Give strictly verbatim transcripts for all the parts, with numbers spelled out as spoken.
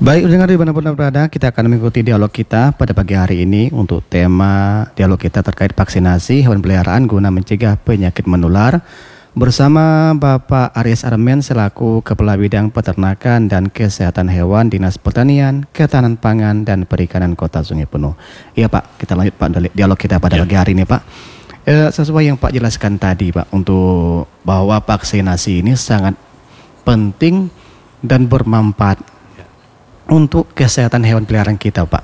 Baik, dengar di mana-pun berada, kita akan mengikuti dialog kita pada pagi hari ini untuk tema dialog kita terkait vaksinasi hewan peliharaan guna mencegah penyakit menular bersama Bapak Aries Armen selaku Kepala Bidang Peternakan dan Kesehatan Hewan Dinas Pertanian, Ketahanan Pangan dan Perikanan Kota Sungai Penuh. Iya Pak, kita lanjut Pak dialog kita pada ya. pagi hari ini Pak. E, sesuai yang Pak jelaskan tadi Pak, untuk bahwa vaksinasi ini sangat penting dan bermanfaat untuk kesehatan hewan peliharaan kita Pak.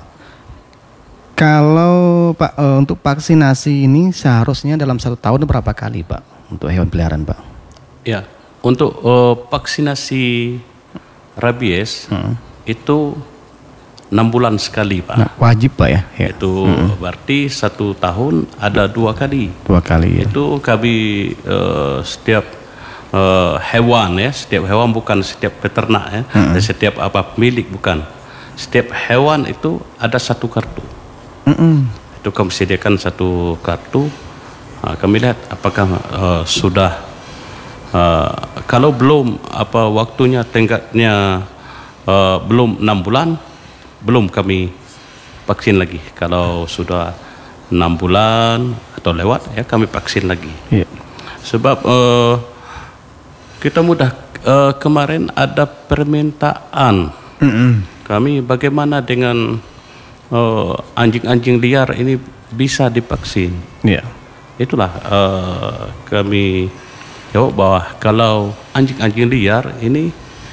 Kalau Pak e, untuk vaksinasi ini seharusnya dalam satu tahun berapa kali Pak untuk hewan peliharaan Pak? Ya, untuk uh, vaksinasi rabies hmm. itu enam bulan sekali Pak. Nah, wajib Pak ya? Ya. Itu hmm. berarti satu tahun ada dua kali. Dua kali ya. Itu kami uh, setiap Uh, hewan ya, setiap hewan bukan setiap peternak ya, mm-hmm. dan setiap apa pemilik bukan. Setiap hewan itu ada satu kartu. Mm-hmm. Itu kami sediakan satu kartu. Uh, kami lihat apakah uh, sudah uh, kalau belum apa waktunya tenggatnya uh, belum enam bulan, belum kami vaksin lagi. Kalau sudah enam bulan atau lewat ya kami vaksin lagi. Yeah. Sebab uh, kita mudah uh, kemarin ada permintaan mm-hmm. kami bagaimana dengan uh, anjing-anjing liar ini bisa divaksin. Yeah. Itulah uh, kami jawab bahwa kalau anjing-anjing liar ini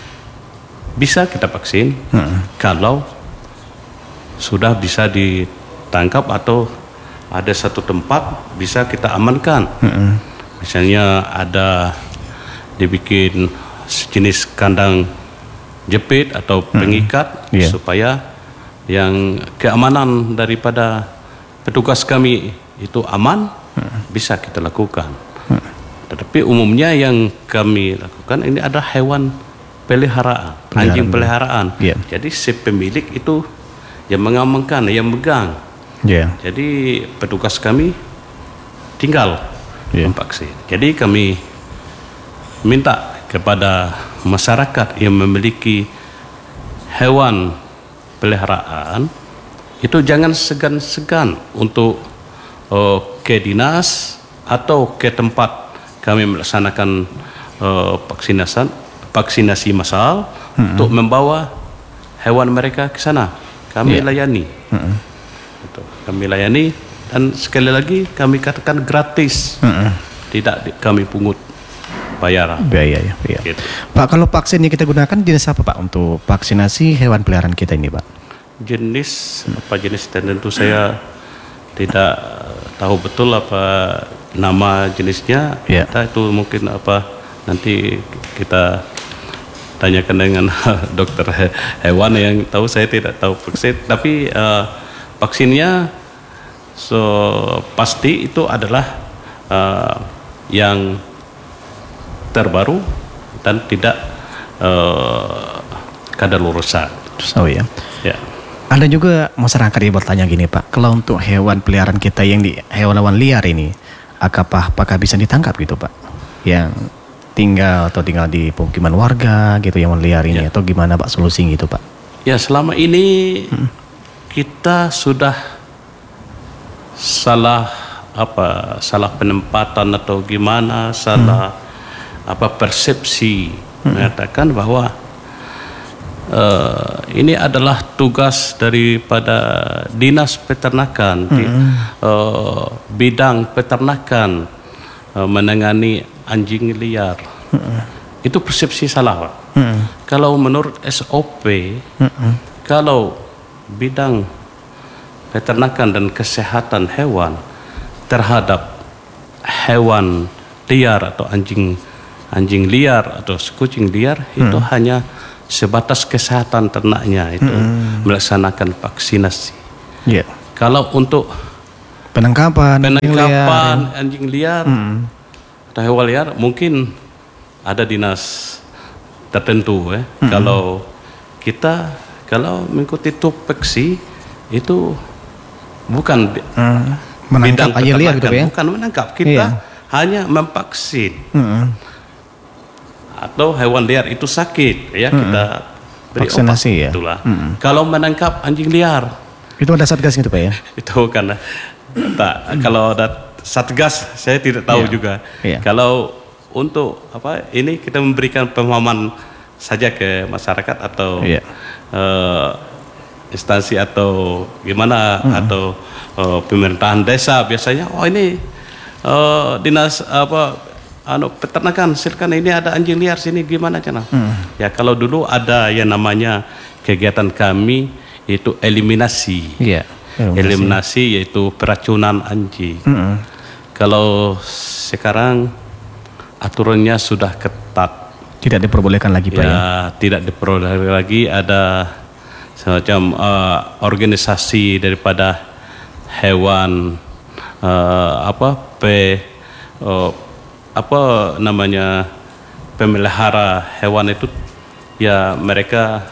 bisa kita vaksin mm-hmm. kalau sudah bisa ditangkap atau ada satu tempat bisa kita amankan. Mm-hmm. Misalnya ada dibikin sejenis kandang jepit atau pengikat hmm. yeah. supaya yang keamanan daripada petugas kami itu aman hmm. bisa kita lakukan. Hmm. Tetapi umumnya yang kami lakukan ini ada hewan peliharaan, peliharaan anjing peliharaan. Yeah. Jadi si pemilik itu yang mengamankan, yang megang. Yeah. Jadi petugas kami tinggal yeah. memvaksin. Jadi kami minta kepada masyarakat yang memiliki hewan peliharaan itu jangan segan-segan untuk uh, ke dinas atau ke tempat kami melaksanakan uh, vaksinasi vaksinasi massal hmm. untuk membawa hewan mereka ke sana. Kami yeah. layani, hmm. kami layani dan sekali lagi kami katakan gratis, hmm. tidak di, kami pungut bayaran. Biaya ya. Iya. Gitu. Pak, kalau vaksin yang kita gunakan jenis apa Pak untuk vaksinasi hewan peliharaan kita ini Pak? Jenis apa jenis tentu saya tidak tahu betul apa nama jenisnya. Yeah. Kita itu mungkin apa nanti kita tanyakan dengan dokter hewan yang tahu, saya tidak tahu vaksin. Tapi uh, vaksinnya so pasti itu adalah uh, yang terbaru dan tidak uh, kadaluarsa. Oh ya. Ya. Ada juga masyarakat yang bertanya gini Pak, kalau untuk hewan peliharaan kita yang di hewan-hewan liar ini, apakah apakah bisa ditangkap gitu Pak? Yang tinggal atau tinggal di pemukiman warga gitu yang liar ini ya. Atau gimana Pak solusi gitu Pak? Ya selama ini hmm. kita sudah salah apa salah penempatan atau gimana salah hmm. apa persepsi hmm. mengatakan bahwa uh, ini adalah tugas daripada dinas peternakan hmm. di uh, bidang peternakan uh, menangani anjing liar. Hmm. Itu persepsi salah Pak. Hmm. Kalau menurut S O P hmm. kalau bidang peternakan dan kesehatan hewan terhadap hewan liar atau anjing anjing liar atau kucing liar hmm. itu hanya sebatas kesehatan ternaknya itu hmm. melaksanakan vaksinasi. Yeah. Kalau untuk penangkapan penangkapan anjing liar hmm. atau hewan liar mungkin ada dinas tertentu ya. Hmm. Kalau kita kalau mengikuti tupeksi itu bukan hmm. menangkap aja liar gitu ya. Bukan menangkap, kita yeah. hanya memvaksin. Hmm. Atau hewan liar itu sakit ya hmm. kita beri vaksinasi obat. ya. Itulah. Mm-hmm. Kalau menangkap anjing liar, itu ada satgas gitu Pak ya? itu kan tak. Kalau ada satgas, saya tidak tahu yeah. juga. Yeah. Kalau untuk apa ini kita memberikan pemahaman saja ke masyarakat atau yeah. uh, instansi atau gimana mm-hmm. atau uh, pemerintahan desa biasanya, oh ini uh, dinas apa anu peternakan, silakan ini ada anjing liar sini gimana cina. Mm. Ya kalau dulu ada yang namanya kegiatan kami itu eliminasi. Yeah. Eliminasi. Eliminasi yaitu peracunan anjing. Mm-hmm. Kalau sekarang aturannya sudah ketat. Tidak diperbolehkan lagi Pak ya? Ya, tidak diperbolehkan lagi. Ada semacam uh, organisasi daripada hewan uh, apa pe uh, apa namanya pemelihara hewan itu ya mereka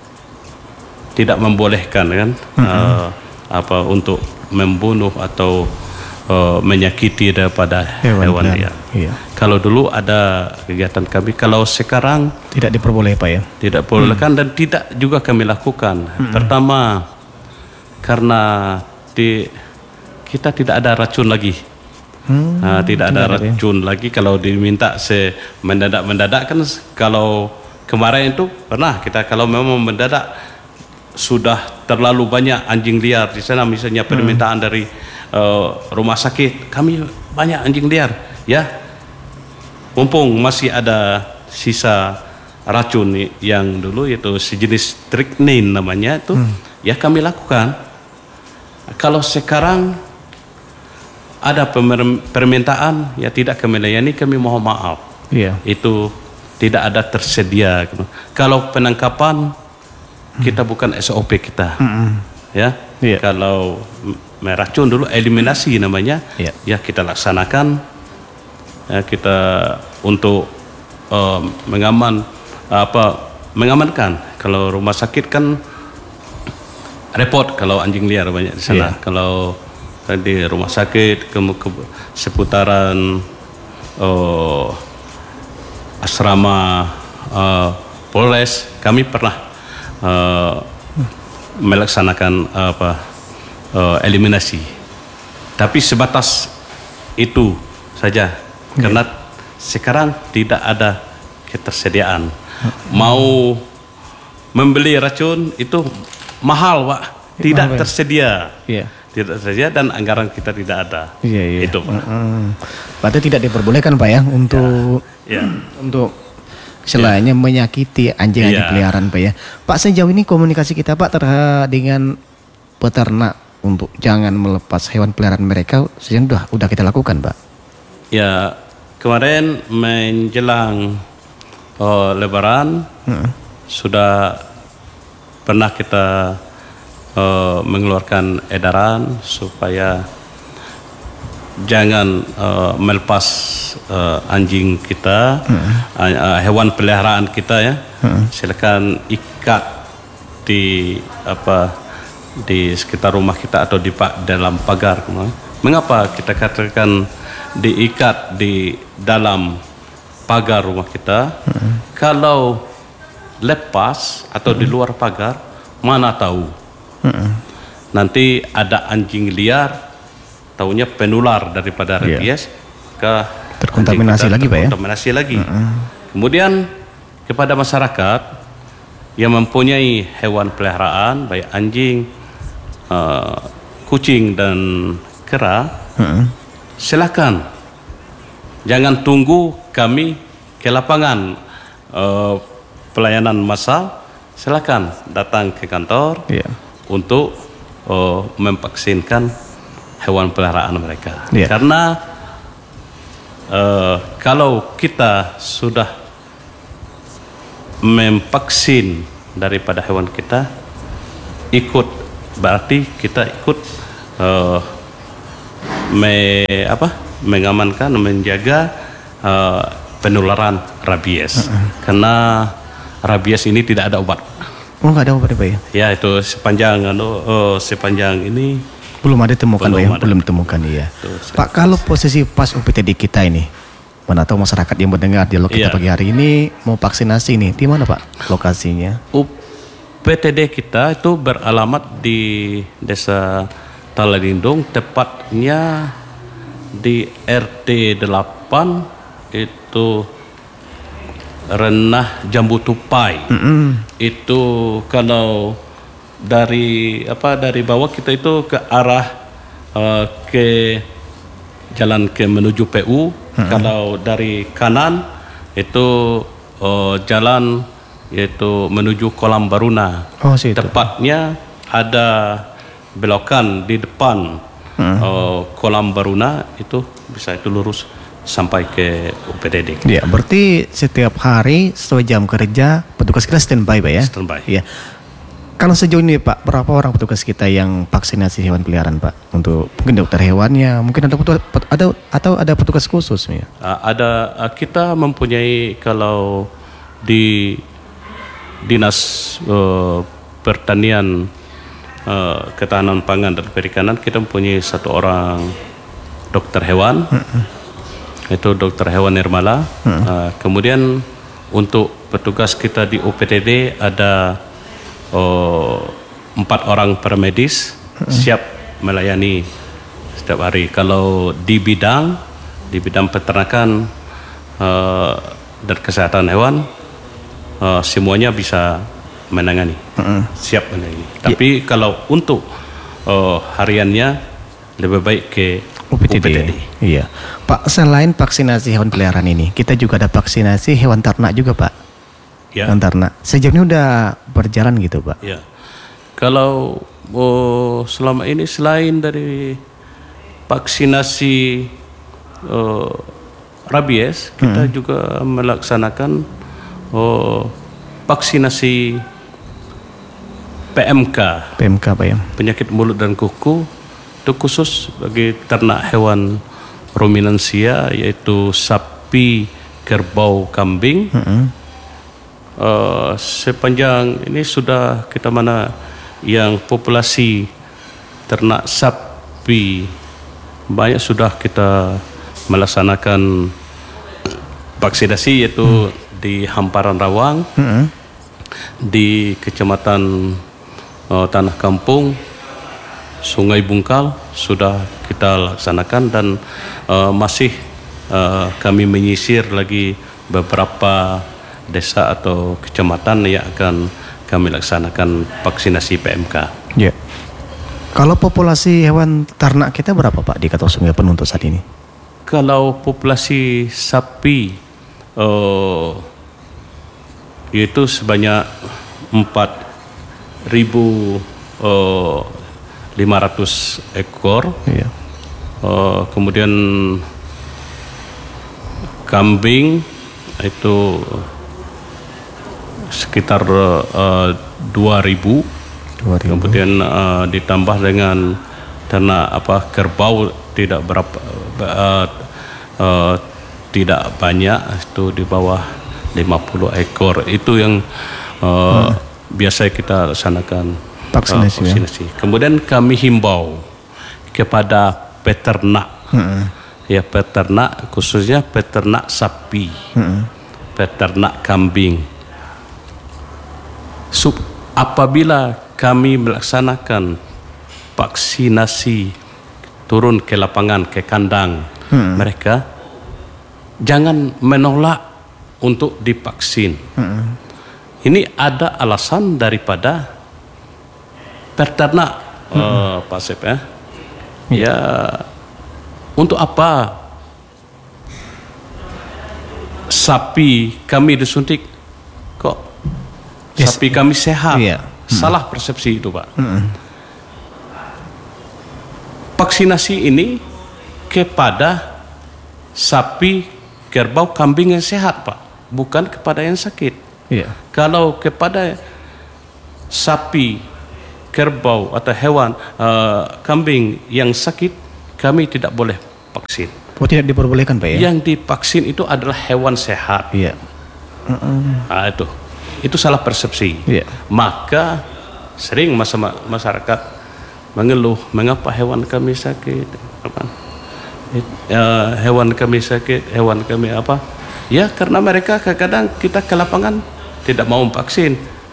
tidak membolehkan kan mm-hmm. uh, apa untuk membunuh atau uh, menyakiti daripada hewan, hewan liar. Iya. Kalau dulu ada kegiatan kami, kalau sekarang tidak diperbolehkan Pak ya? Tidak diperbolehkan mm. dan tidak juga kami lakukan. Mm-hmm. Pertama karena di kita tidak ada racun lagi. Hmm, nah, tidak ada racun ya. lagi. Kalau diminta se mendadak mendadak kan kalau kemarin itu pernah kita kalau memang mendadak sudah terlalu banyak anjing liar di sana, misalnya permintaan hmm. dari uh, rumah sakit, kami banyak anjing liar, ya, mumpung masih ada sisa racun yang dulu itu sejenis strychnine namanya itu, hmm. ya kami lakukan. Kalau sekarang ada permintaan, ya tidak kami layani, kami mohon maaf, yeah. itu tidak ada tersedia. Kalau penangkapan kita bukan S O P kita, mm-hmm. ya. Yeah. Kalau meracun dulu eliminasi namanya, yeah. ya kita laksanakan, ya, kita untuk uh, mengaman apa mengamankan. Kalau rumah sakit kan repot kalau anjing liar banyak di sana. Yeah. Kalau di rumah sakit ke, ke seputaran uh, asrama uh, Polres kami pernah uh, melaksanakan uh, apa uh, eliminasi, tapi sebatas itu saja okay. karena sekarang tidak ada ketersediaan. Mau membeli racun itu mahal Pak, tidak mahal, tersedia. Yeah. Tidak saja dan anggaran kita tidak ada. Iya, iya. Itu Pak. Mm-hmm. Berarti tidak diperbolehkan Pak ya untuk ya, ya. untuk selainnya ya. menyakiti anjing-anjing ya. peliharaan Pak ya. Pak, sejauh ini komunikasi kita Pak terhadap dengan peternak untuk jangan melepas hewan peliharaan mereka sudah udah kita lakukan Pak. Ya, kemarin menjelang oh, Lebaran hmm. sudah pernah kita Uh, mengeluarkan edaran supaya jangan uh, melepas uh, anjing kita, hmm. uh, hewan peliharaan kita ya. Hmm. Silakan ikat di apa di sekitar rumah kita atau di dalam pagar. Mengapa kita katakan diikat di dalam pagar rumah kita? Hmm. Kalau lepas atau hmm. di luar pagar, mana tahu? Mm-mm. Nanti ada anjing liar, taunya penular daripada rabies, yeah. ke terkontaminasi lagi Pak ya. Terkontaminasi lagi. Kemudian kepada masyarakat yang mempunyai hewan peliharaan, baik anjing, uh, kucing dan kera, mm-mm. silakan jangan tunggu kami ke lapangan uh, pelayanan massal, silakan datang ke kantor. Yeah. Untuk uh, memvaksinkan hewan peliharaan mereka, yeah. karena uh, kalau kita sudah memvaksin daripada hewan kita, ikut berarti kita ikut uh, me, apa, mengamankan, menjaga uh, penularan rabies, uh-uh. karena rabies ini tidak ada obat. Oh, nggak ada obat Pak ya? Ya, itu sepanjang anu oh, sepanjang ini belum ada temukan Pak ya? Belum temukan iya. Tuh, Pak, kalau posisi pas U P T D kita ini, mana tahu masyarakat yang mendengar dialog kita iya. pagi hari ini mau vaksinasi nih, di mana Pak lokasinya? U P P T D kita itu beralamat di Desa Talalindung, tepatnya di R T delapan, itu Renah Jambu Tupai. Mm-hmm. Itu kalau dari apa dari bawah kita itu ke arah uh, ke jalan ke menuju P U. Mm-hmm. Kalau dari kanan itu uh, jalan yaitu menuju Kolam Baruna. Oh, tepatnya ada belokan di depan hmm. uh, Kolam Baruna, itu bisa itu lurus sampai ke U P D D. Ya, berarti setiap hari sesuai jam kerja petugas kita standby, Pak ya? Standby. Ya. Kalau sejauh ini Pak, berapa orang petugas kita yang vaksinasi hewan peliharaan Pak? Untuk mungkin dokter hewannya, mungkin ada petugas, ada atau ada petugas khusus ya? Uh, ada uh, kita mempunyai kalau di Dinas uh, Pertanian, uh, Ketahanan Pangan dan Perikanan, kita mempunyai satu orang dokter hewan, mm-hmm. itu dokter hewan Nirmala. Mm-hmm. Uh, kemudian untuk petugas kita di U P D D ada uh, empat orang paramedis, mm-hmm. siap melayani setiap hari. Kalau di bidang di bidang peternakan uh, dan kesehatan hewan, Uh, semuanya bisa menangani, uh-uh. siap menangani. Tapi yeah. kalau untuk uh, hariannya lebih baik ke U P D D. U P D D. Iya, Pak. Selain vaksinasi hewan peliharaan ini, kita juga ada vaksinasi hewan ternak juga, Pak. Ya. Hewan ternak. Sejauh ini udah berjalan gitu, Pak. Ya. Kalau oh, selama ini selain dari vaksinasi uh, rabies, kita hmm. juga melaksanakan Oh, vaksinasi P M K. P M K Pak ya. Penyakit mulut dan kuku, itu khusus bagi ternak hewan ruminansia, yaitu sapi, kerbau, kambing. Mm-hmm. Uh, sepanjang ini sudah kita mana yang populasi ternak sapi banyak, sudah kita melaksanakan vaksinasi, yaitu mm. di Hamparan Rawang, mm-hmm. di Kecamatan uh, Tanah Kampung, Sungai Bungkal sudah kita laksanakan, dan uh, masih uh, kami menyisir lagi beberapa desa atau kecamatan yang akan kami laksanakan vaksinasi P M K. Ya. Kalau populasi hewan ternak kita berapa Pak di Kota Sungai Penuh untuk saat ini? Kalau populasi sapi uh, yaitu sebanyak empat ribu lima ratus ekor. Iya. Uh, kemudian kambing itu sekitar uh, dua ribu. Kemudian uh, ditambah dengan ternak apa kerbau tidak berapa uh, uh, tidak banyak, itu di bawah lima puluh ekor. Itu yang uh, hmm. biasa kita laksanakan vaksinasi, uh, vaksinasi. Ya? Kemudian kami himbau kepada peternak, hmm. ya peternak, khususnya peternak sapi, hmm. peternak kambing. Sub, apabila kami melaksanakan vaksinasi, turun ke lapangan, ke kandang hmm. mereka, jangan menolak untuk divaksin. Mm-hmm. Ini ada alasan daripada peternak, mm-hmm. uh, Pak Sep ya. Mm-hmm. Ya, untuk apa sapi kami disuntik kok yes. sapi kami sehat? Yeah. Mm-hmm. Salah persepsi itu, Pak. Mm-hmm. Vaksinasi ini kepada sapi, kerbau, kambing yang sehat, Pak, bukan kepada yang sakit. Iya. Kalau kepada sapi, kerbau atau hewan uh, kambing yang sakit, kami tidak boleh vaksin. Oh, tidak diperbolehkan Pak ya? Yang divaksin itu adalah hewan sehat. Iya. Uh-uh. Nah, itu, itu salah persepsi. Iya. Maka sering masa masyarakat mengeluh, mengapa hewan kami sakit? Apa? Uh, hewan kami sakit, hewan kami apa? Ya karena mereka kadang-kadang kita ke lapangan tidak mau vaksin.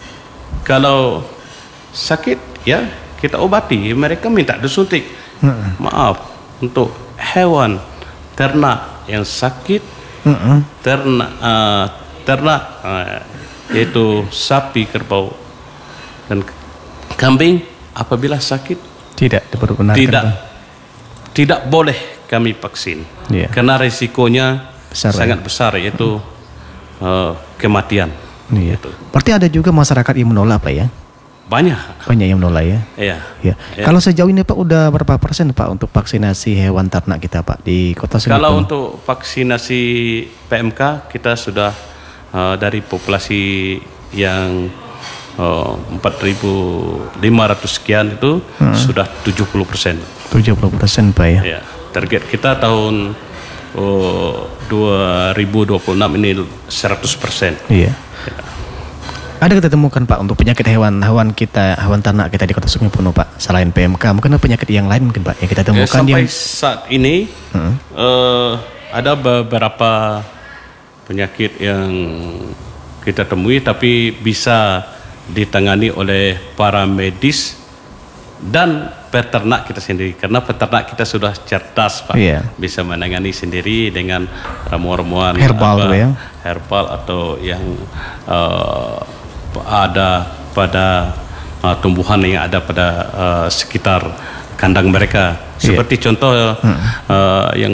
kalau sakit ya kita obati, mereka minta disuntik. Hmm. Maaf, untuk hewan ternak yang sakit, hmm. ternak uh, ternak uh, yaitu sapi, kerbau dan kambing apabila sakit tidak diperbenarkan. Tidak tidak boleh kami vaksin. Yeah. Karena risikonya besar, sangat ya? besar, yaitu hmm. uh, kematian. Iya. Gitu. Berarti ada juga masyarakat yang menolak Pak ya? Banyak. Banyak yang menolak ya? Iya. Ya. Ya. Kalau sejauh ini Pak udah berapa persen Pak untuk vaksinasi hewan ternak kita Pak di Kota Sungai Penuh? Kalau untuk vaksinasi P M K kita sudah uh, dari populasi yang uh, empat ribu lima ratus sekian itu hmm. sudah tujuh puluh persen. tujuh puluh persen Pak ya? Ya. Target kita tahun oh, dua ribu dua puluh enam ini seratus persen. Iya. Ya. Ada kita temukan Pak untuk penyakit hewan-hewan kita, hewan ternak kita di Kota Sungai Penuh Pak, selain P M K, mungkin ada penyakit yang lain mungkin Pak yang kita temukan? Ya, sampai yang... saat ini hmm. uh, ada beberapa penyakit yang kita temui tapi bisa ditangani oleh para medis dan peternak kita sendiri, karena peternak kita sudah cerdas Pak, yeah. bisa menangani sendiri dengan ramuan-ramuan herbal, apa, ya? herbal atau yang uh, ada pada uh, tumbuhan yang ada pada uh, sekitar kandang mereka. Seperti yeah. contoh hmm. uh, yang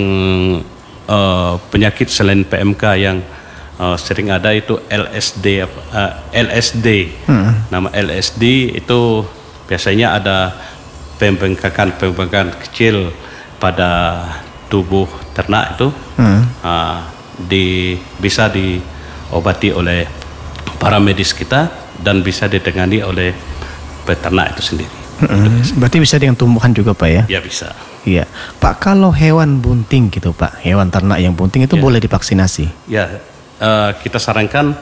uh, penyakit selain P M K yang uh, sering ada itu L S D, uh, L S D. Hmm. Nama L S D itu biasanya ada pembengkakan-pembengkakan kecil pada tubuh ternak itu, hmm. uh, di, bisa diobati oleh para medis kita dan bisa ditangani oleh peternak itu sendiri. Hmm. Berarti bisa dengan tumbuhan juga Pak ya? Ya bisa. Iya, Pak, kalau hewan bunting gitu Pak, hewan ternak yang bunting itu ya. boleh divaksinasi? Ya, uh, kita sarankan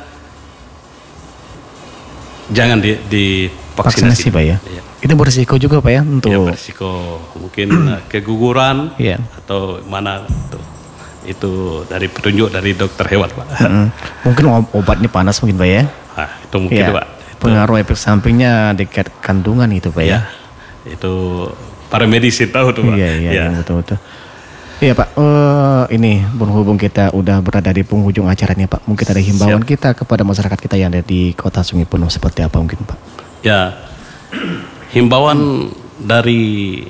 jangan di, divaksinasi Pak ya? ya. Itu berisiko juga Pak ya untuk? Ya, berisiko mungkin keguguran ya. atau mana itu, itu dari petunjuk dari dokter hewan Pak. Hmm. Mungkin obatnya panas mungkin Pak ya? Nah, itu mungkin ya. Pak. Pengaruh efek sampingnya dekat kandungan itu Pak ya? Ya, itu para medis tahu tuh Pak. Iya, iya, ya. betul-betul. Iya Pak, uh, ini berhubung kita udah berada di penghujung acaranya Pak, mungkin ada himbauan Siap. kita kepada masyarakat kita yang ada di Kota Sungai Penuh seperti apa mungkin Pak? Ya, himbauan dari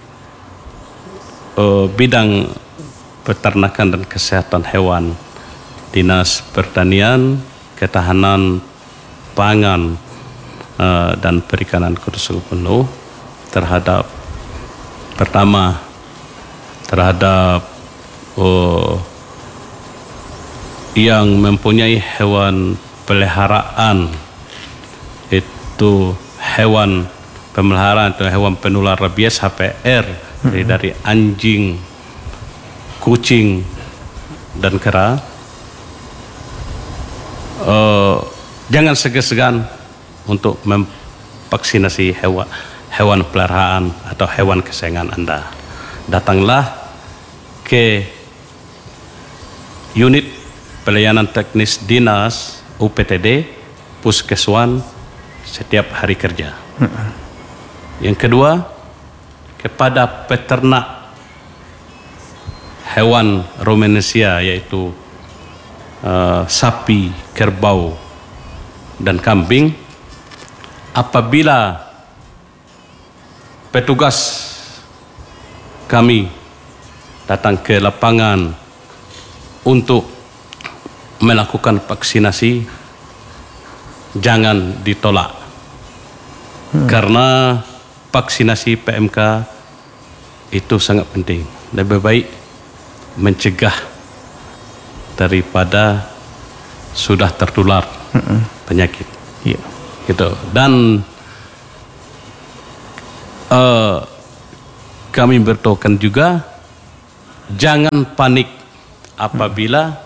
uh, bidang peternakan dan kesehatan hewan, Dinas Pertanian, Ketahanan Pangan uh, dan Perikanan Kota Sungai Penuh terhadap pertama terhadap uh, yang mempunyai hewan peliharaan, itu hewan pemeliharaan atau hewan penular rabies H P R, hmm. dari anjing, kucing dan kera, uh, jangan segan-segan untuk memvaksinasi hewan hewan peliharaan atau hewan kesayangan Anda. Datanglah ke unit pelayanan teknis dinas U P T D Puskeswan setiap hari kerja. Hmm. Yang kedua, kepada peternak hewan ruminansia yaitu uh, sapi, kerbau dan kambing, apabila petugas kami datang ke lapangan untuk melakukan vaksinasi, jangan ditolak. Hmm. Karena vaksinasi P M K itu sangat penting. Lebih baik mencegah daripada sudah tertular hmm. penyakit. Yeah. Gitu. Dan uh, kami bertokan juga, jangan panik apabila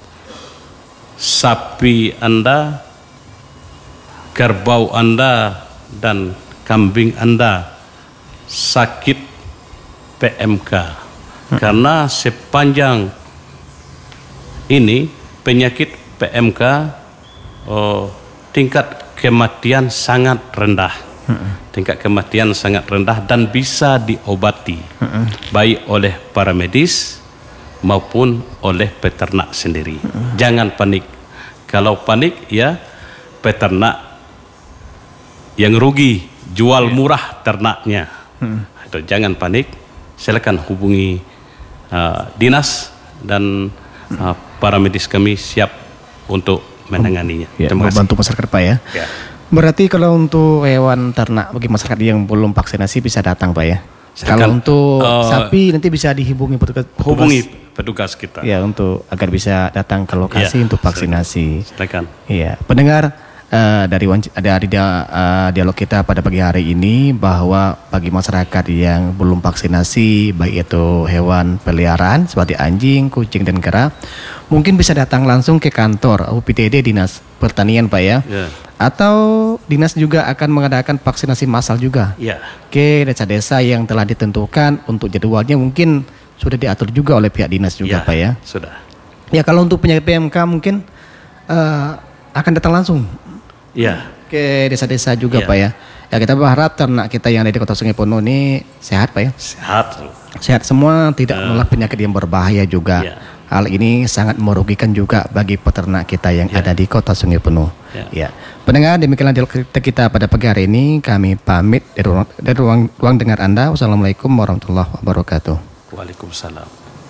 sapi Anda, kerbau Anda, dan kambing Anda sakit P M K. Hmm. Karena sepanjang ini penyakit P M K, oh, tingkat kematian sangat rendah. Hmm. Tingkat kematian sangat rendah dan bisa diobati hmm. baik oleh para medis maupun oleh peternak sendiri. Hmm. Jangan panik. Kalau panik ya peternak yang rugi, jual murah ternaknya. Hmm. Itu jangan panik. Silakan hubungi uh, dinas dan uh, para medis kami siap untuk menanganinya. Ya, membantu masyarakat Pak ya. Ya. Berarti kalau untuk hewan ternak bagi masyarakat yang belum vaksinasi bisa datang Pak ya. Silakan, kalau untuk uh, sapi nanti bisa dihubungi petugas. Hubungi petugas kita. Ya, untuk agar bisa datang ke lokasi ya, untuk vaksinasi. Silakan. Iya, pendengar uh, dari dari uh, dialog kita pada pagi hari ini bahwa bagi masyarakat yang belum vaksinasi baik itu hewan peliharaan seperti anjing, kucing dan kera mungkin bisa datang langsung ke kantor U P T D Dinas Pertanian Pak ya. Yeah. Atau dinas juga akan mengadakan vaksinasi massal juga yeah. ke desa-desa yang telah ditentukan untuk jadwalnya mungkin sudah diatur juga oleh pihak dinas juga yeah, Pak ya. Sudah. Ya kalau untuk penyakit P M K mungkin uh, akan datang langsung yeah. ke desa-desa juga yeah. Pak ya. Ya kita berharap ternak kita yang ada di Kota Sungai Penuh ini sehat Pak ya. Sehat. Sehat semua, tidak uh, menolak penyakit yang berbahaya juga. Yeah. Hal ini sangat merugikan juga bagi peternak kita yang ya. ada di Kota Sungai Penuh. Ya. ya. Pendengar, demikianlah dialog kita pada pagi hari ini. Kami pamit dari ruang, dari ruang, ruang dengar Anda. Wassalamualaikum warahmatullahi wabarakatuh. Waalaikumsalam.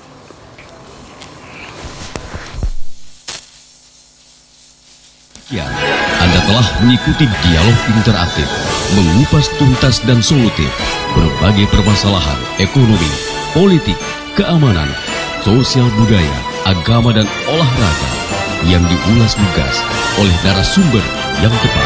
Ya, Anda telah mengikuti dialog interaktif, mengupas tuntas dan solutif berbagai permasalahan ekonomi, politik, keamanan, sosial budaya, agama dan olahraga yang diulas lugas oleh narasumber yang tepat.